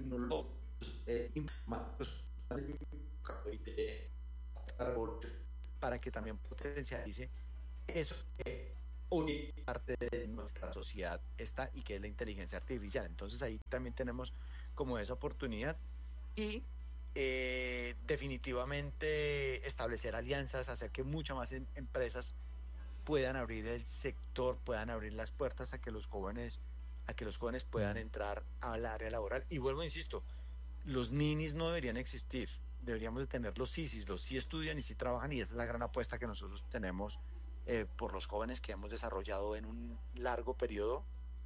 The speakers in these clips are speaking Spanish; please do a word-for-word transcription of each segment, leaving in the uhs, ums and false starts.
tecnológicos, eh, informáticos, para que también potencialice eso que hoy parte de nuestra sociedad está y que es la inteligencia artificial. Entonces ahí también tenemos como esa oportunidad y eh, definitivamente establecer alianzas, hacer que muchas más em- empresas puedan abrir el sector, puedan abrir las puertas a que los jóvenes, a que los jóvenes puedan Mm. entrar al área laboral. Y vuelvo, insisto, los ninis no deberían existir, deberíamos de tener los sisis, los sí estudian y sí trabajan y esa es la gran apuesta que nosotros tenemos eh, por los jóvenes que hemos desarrollado en un largo periodo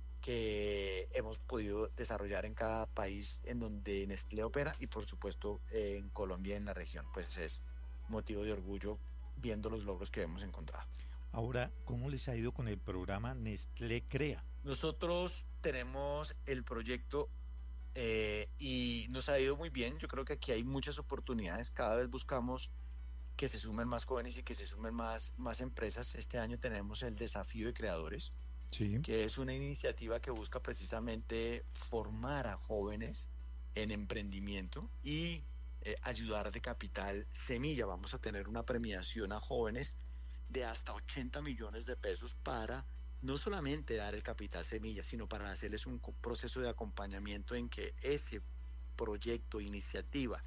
que hemos podido desarrollar en cada país en donde Nestlé opera y por supuesto eh, en Colombia y en la región, pues es motivo de orgullo viendo los logros que hemos encontrado. Ahora, ¿cómo les ha ido con el programa Nestlé Crea? Nosotros tenemos el proyecto eh, y nos ha ido muy bien. Yo creo que aquí hay muchas oportunidades. Cada vez buscamos que se sumen más jóvenes y que se sumen más, más empresas. Este año tenemos el Desafío de Creadores, Sí. que es una iniciativa que busca precisamente formar a jóvenes en emprendimiento y eh, ayudar de capital semilla. Vamos a tener una premiación a jóvenes de hasta ochenta millones de pesos para no solamente dar el capital semilla, sino para hacerles un co- proceso de acompañamiento en que ese proyecto, iniciativa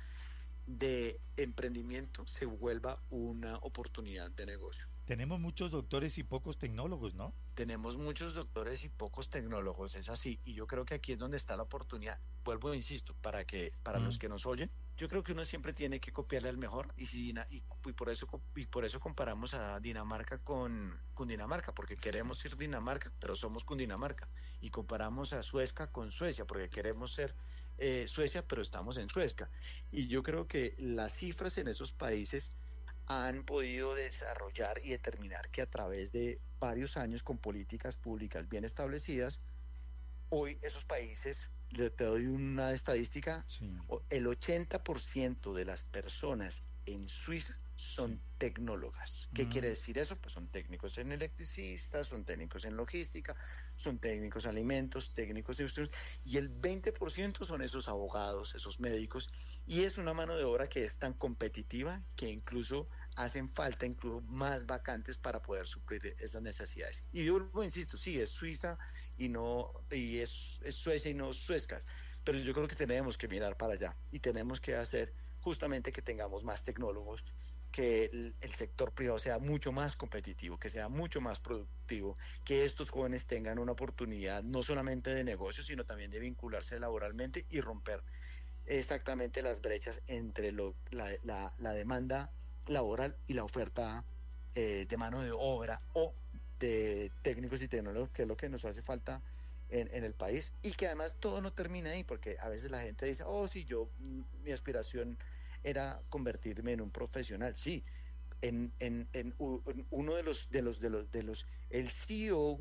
de emprendimiento se vuelva una oportunidad de negocio. Tenemos muchos doctores y pocos tecnólogos, ¿no? Tenemos muchos doctores y pocos tecnólogos, es así, y yo creo que aquí es donde está la oportunidad. Vuelvo e insisto, para que para los Mm. que nos oyen, yo creo que uno siempre tiene que copiarle al mejor y si Dina- y, y por eso co- y por eso comparamos a Dinamarca con Cundinamarca, porque queremos ser Dinamarca, pero somos Cundinamarca, y comparamos a Suecia con Suecia, porque queremos ser eh, Suecia, pero estamos en Suecia. Y yo creo que las cifras en esos países han podido desarrollar y determinar que a través de varios años con políticas públicas bien establecidas, hoy esos países, le- te doy una estadística, Sí, o- el ochenta por ciento de las personas en Suiza sí. son tecnólogas. ¿Qué quiere Mm. decir eso? Pues son técnicos en electricistas, son técnicos en logística, son técnicos en alimentos, técnicos industriales, y el veinte por ciento son esos abogados, esos médicos, y es una mano de obra que es tan competitiva que incluso hacen falta incluso más vacantes para poder suplir esas necesidades. Y yo vuelvo, insisto, sí, es Suiza y no y es, es Suecia y no Suezca, pero yo creo que tenemos que mirar para allá y tenemos que hacer justamente que tengamos más tecnólogos, que el, el sector privado sea mucho más competitivo, que sea mucho más productivo, que estos jóvenes tengan una oportunidad no solamente de negocio, sino también de vincularse laboralmente y romper exactamente las brechas entre lo, la, la, la demanda laboral y la oferta eh, de mano de obra o de técnicos y tecnólogos, que es lo que nos hace falta en, en el país. Y que además todo no termina ahí, porque a veces la gente dice, oh, sí, yo, mm, mi aspiración era convertirme en un profesional. Sí, en, en, en, u- en uno de los, de los, de los, de los, el C E O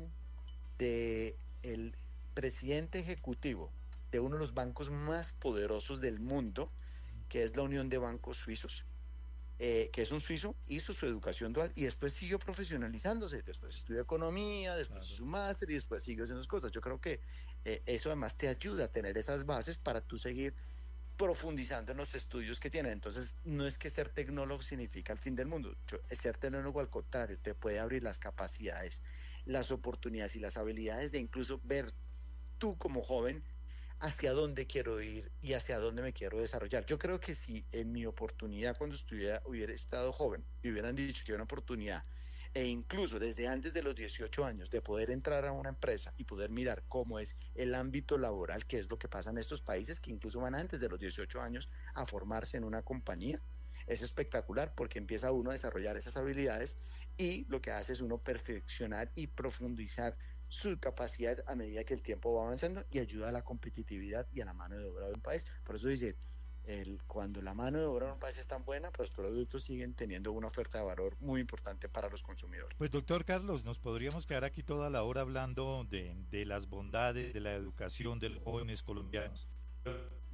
de el presidente ejecutivo de uno de los bancos más poderosos del mundo, que es la Unión de Bancos Suizos, eh, que es un suizo, hizo su educación dual y después siguió profesionalizándose, después estudió economía, después Claro. hizo un máster y después siguió haciendo cosas. Yo creo que eh, eso además te ayuda a tener esas bases para tú seguir profundizando en los estudios que tienen. Entonces, no es que ser tecnólogo significa el fin del mundo. Yo, ser tecnólogo al contrario, te puede abrir las capacidades, las oportunidades y las habilidades de incluso ver tú como joven hacia dónde quiero ir y hacia dónde me quiero desarrollar. Yo creo que si en mi oportunidad cuando estuviera, hubiera estado joven y hubieran dicho que era una oportunidad e incluso desde antes de los dieciocho años de poder entrar a una empresa y poder mirar cómo es el ámbito laboral, que es lo que pasa en estos países que incluso van antes de los dieciocho años a formarse en una compañía, es espectacular porque empieza uno a desarrollar esas habilidades y lo que hace es uno perfeccionar y profundizar su capacidad a medida que el tiempo va avanzando y ayuda a la competitividad y a la mano de obra de un país. Por eso dice, el, cuando la mano de obra de un país es tan buena, pues los productos siguen teniendo una oferta de valor muy importante para los consumidores. Pues doctor Carlos, nos podríamos quedar aquí toda la hora hablando de, de las bondades de la educación de los jóvenes colombianos.